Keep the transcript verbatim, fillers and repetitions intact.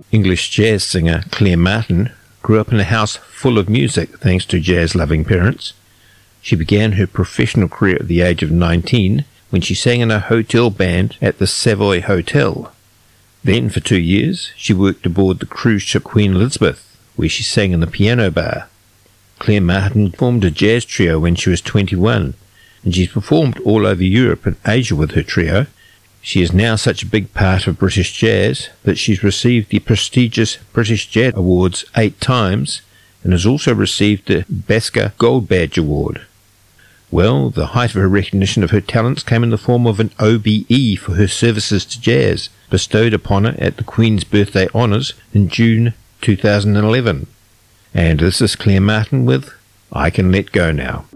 English jazz singer Claire Martin grew up in a house full of music thanks to jazz-loving parents. She began her professional career at the age of nineteen when she sang in a hotel band at the Savoy Hotel. Then, for two years, she worked aboard the cruise ship Queen Elizabeth, where she sang in the piano bar. Claire Martin formed a jazz trio when she was twenty-one, and she's performed all over Europe and Asia with her trio. She is now such a big part of British jazz that she's received the prestigious British Jazz Awards eight times and has also received the BASCA Gold Badge Award. Well, the height of her recognition of her talents came in the form of an O B E for her services to jazz, bestowed upon her at the Queen's Birthday Honours in June two thousand eleven. And this is Claire Martin with I Can Let Go Now.